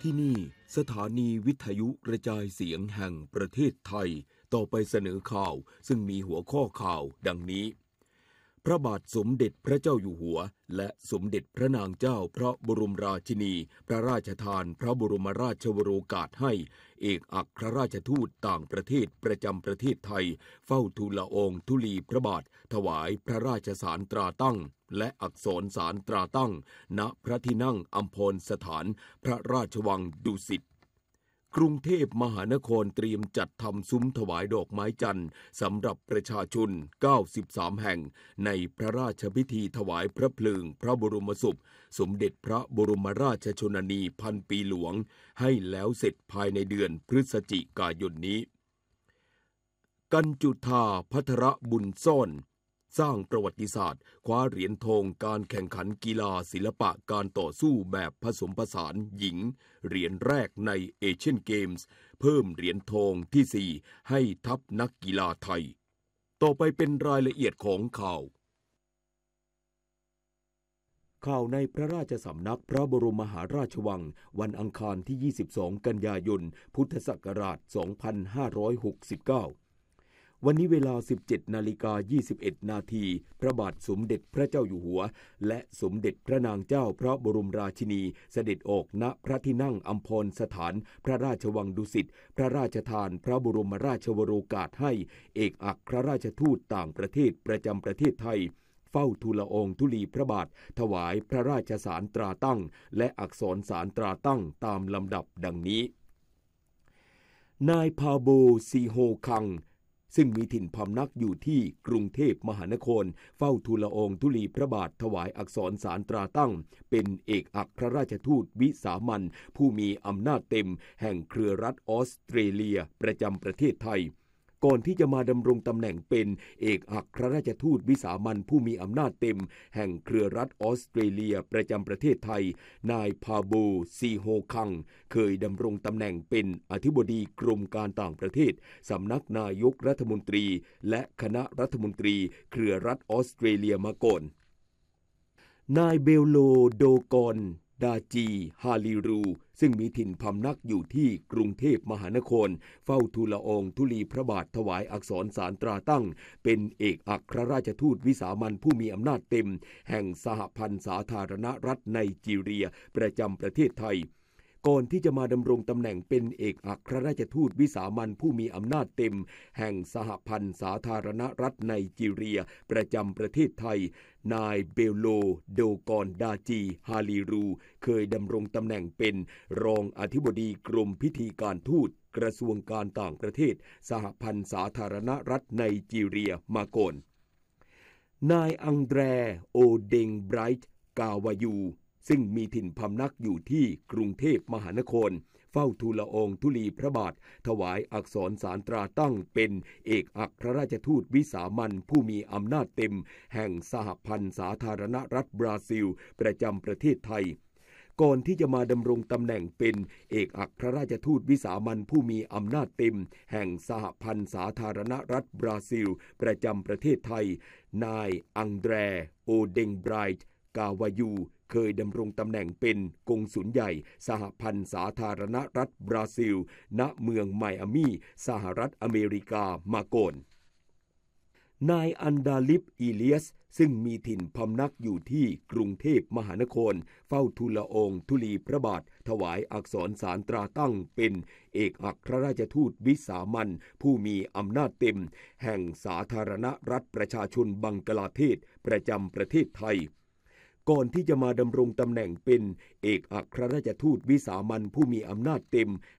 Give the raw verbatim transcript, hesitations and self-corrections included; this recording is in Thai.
ที่นี่สถานีวิทยุกระจายเสียงแห่งประเทศไทยต่อไปเสนอข่าวซึ่งมีหัวข้อข่าวดังนี้พระบาทสมเด็จพระเจ้าอยู่หัวและสมเด็จพระนางเจ้าพระบรมราชินีพระราชทานพระบรมราชวโรกาสให้เอกอัครราชทูตต่างประเทศประจำประเทศไทยเฝ้าทูลละอองธุลีพระบาทถวายพระราชสารตราตั้งและอักษรสารตราตั้งณพระที่นั่งอัมพรสถานพระราชวังดุสิตกรุงเทพมหานครเตรียมจัดทำซุ้มถวายดอกไม้จันทร์สำหรับประชาชนเก้าสิบสามแห่งในพระราชพิธีถวายพระเพลิงพระบรมศพสมเด็จพระบรมราชชนนีพันปีหลวงให้แล้วเสร็จภายในเดือนพฤศจิกายนนี้กัญจุธาภัทรบุญซ่อนสร้างประวัติศาสตร์คว้าเหรียญทองการแข่งขันกีฬาศิลปะการต่อสู้แบบผสมผสานหญิงเหรียญแรกในเอเชียนเกมส์เพิ่มเหรียญทองที่สี่ให้ทัพนักกีฬาไทยต่อไปเป็นรายละเอียดของข่าวข่าวในพระราชสำนักพระบรมมหาราชวังวันอังคารที่ยี่สิบสองกันยายนพุทธศักราชสองพันห้าร้อยหกสิบเก้าวันนี้เวลา สิบเจ็ดนาฬิกายี่สิบเอ็ดนาทีพระบาทสมเด็จพระเจ้าอยู่หัวและสมเด็จพระนางเจ้าพระบรมราชินีเสด็จออกณพระที่นั่งอัมพรสถานพระราชวังดุสิตพระราชทานพระบรมราชวโรกาสให้เอกอัครราชทูตต่างประเทศประจำประเทศไทยเฝ้าทูลละอองธุลีพระบาทถวายพระราชสารตราตั้งและอักษรสารตราตั้งตามลำดับดังนี้นายพาโบซีโฮคังซึ่งมีถิ่นพำนักอยู่ที่กรุงเทพมหานครเฝ้าทูลละอองธุลีพระบาทถวายอักษรสารตราตั้งเป็นเอกอัครราชทูตวิสามัญผู้มีอำนาจเต็มแห่งเครือรัฐออสเตรเลียประจำประเทศไทยก่อนที่จะมาดำรงตำแหน่งเป็นเอกอัครราชทูตวิสามัญผู้มีอำนาจเต็มแห่งเครือรัฐออสเตรเลียประจำประเทศไทยนายพาโบซีโฮคังเคยดำรงตำแหน่งเป็นอธิบดีกรมการต่างประเทศสำนักนายกรัฐมนตรีและคณะรัฐมนตรีเครือรัฐออสเตรเลียมาก่อนนายเบลโลโดกอนดาจีฮาลิรูซึ่งมีถิ่นพำนักอยู่ที่กรุงเทพมหานครเฝ้าทูลละอองธุลีพระบาทถวายอักษรสารตราตั้งเป็นเอกอัครราชทูตวิสามัญผู้มีอำนาจเต็มแห่งสหพันธ์สาธารณรัฐไนจีเรียประจำประเทศไทยก่อนที่จะมาดำรงตำแหน่งเป็นเอกอัครราชทูตวิสามัญผู้มีอำนาจเต็มแห่งสหพันธ์สาธารณรัฐไนจีเรียประจำประเทศไทยนายเบลโลโดกอนดาจีฮาลิรูเคยดำรงตำแหน่งเป็นรองอธิบดีกรมพิธีการทูตกระทรวงการต่างประเทศสหพันธ์สาธารณรัฐไนจีเรียมาก่อนนายอังแดรโอเดงไบรท์กาวายูซึ่งมีถิ่นพำนักอยู่ที่กรุงเทพมหานครเฝ้าทูลละอองธุลีพระบาทถวายอักษรสารตราตั้งเป็นเอกอัครราชทูตวิสามัญผู้มีอำนาจเต็มแห่งสหพันธ์สาธารณรัฐบราซิลประจำประเทศไทยก่อนที่จะมาดำรงตำแหน่งเป็นเอกอัครราชทูตวิสามัญผู้มีอำนาจเต็มแห่งสหพันธ์สาธารณรัฐบราซิลประจำประเทศไทยนายอังแดรโอเดงไบรท์กาวายูเคยดำรงตำแหน่งเป็นกงสุลใหญ่สหพันธ์สาธารณรัฐบราซิลณเมืองไมอามีสหรัฐอเมริกามาก่อนนายอันดาลิฟอีเลียสซึ่งมีถิ่นพำนักอยู่ที่กรุงเทพมหานครเฝ้าทูลละอองธุลีพระบาทถวายอักษรสารตราตั้งเป็นเอกอัครราชทูตวิสามัญผู้มีอำนาจเต็มแห่งสาธารณรัฐประชาชนบังกลาเทศประจำประเทศไทยก่อนที่จะมาดำรงตำแหน่งเป็นเอกอัครราชทูตวิสามัญผู้มีอำนาจเต็ม